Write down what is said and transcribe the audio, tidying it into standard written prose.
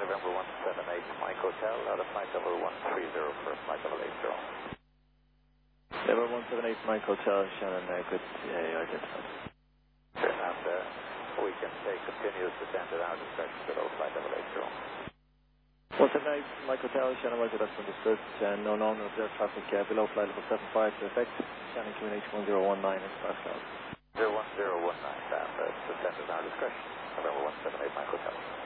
November 178 Mike Hotel, out of flight level 130 for flight level 80. Level 178 Mike Hotel, Shannon, good identified. And we can take continuous descent without discretion below flight level 80. 178 Mike Hotel, Shannon, Roger, that's understood. No non-observed traffic below flight level 75 to effect. Shannon QNH 1019 is fast cloud. 1019, and descent is our discretion. November 178 Mike Hotel.